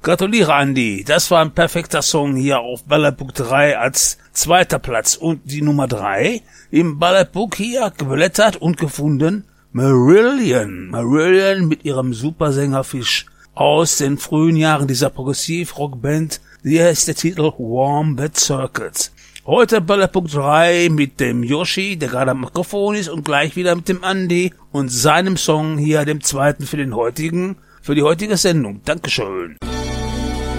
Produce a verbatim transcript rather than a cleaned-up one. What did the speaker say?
Gratuliere, Andi. Das war ein perfekter Song hier auf Ballerbook drei als zweiter Platz. Und die Nummer drei im Ballerbook hier geblättert und gefunden. Marillion. Marillion mit ihrem Supersängerfisch aus den frühen Jahren dieser Progressiv-Rock-Band. Hier ist der Titel Warm Bed Circuits. Heute Ballerbook drei mit dem Yoshi, der gerade am Mikrofon ist, und gleich wieder mit dem Andi und seinem Song hier, dem zweiten für den heutigen, für die heutige Sendung. Dankeschön.